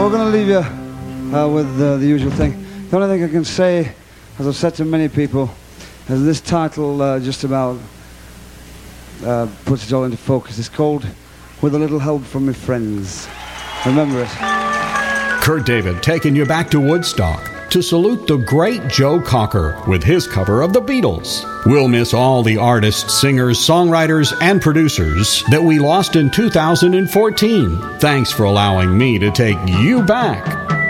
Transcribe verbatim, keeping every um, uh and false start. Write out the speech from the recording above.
We're going to leave you uh, with uh, the usual thing. The only thing I can say, as I've said to many people, is this title uh, just about uh, puts it all into focus. It's called With a Little Help from My Friends. Remember it. Kurt David taking you back to Woodstock to salute the great Joe Cocker with his cover of the Beatles. We'll miss all the artists, singers, songwriters, and producers that we lost in two thousand fourteen. Thanks for allowing me to take you back